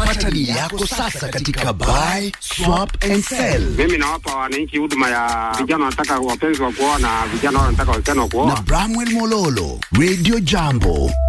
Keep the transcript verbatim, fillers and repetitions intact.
Pata dili yako sasa katika Buy, Swap and Sell. Mimi nawapa wananchi huduma ya vijana wanataka wapenzi wa kuoa na vijana wanataka wasichana wa kuoa. Na Bramwell Mololo, Radio Jambo.